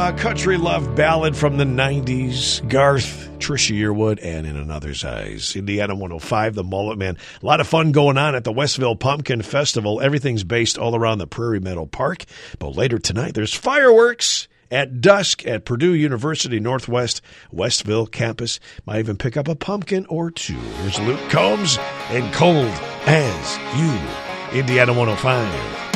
country love ballad from the 90s. Garth, Trisha Yearwood, and In Another's Eyes. Indiana 105, the Mullet Man. A lot of fun going on at the Westville Pumpkin Festival. Everything's based all around the Prairie Meadow Park. But later tonight, there's fireworks at dusk at Purdue University Northwest Westville campus. Might even pick up a pumpkin or two. Here's Luke Combs and Cold as You. Indiana 105.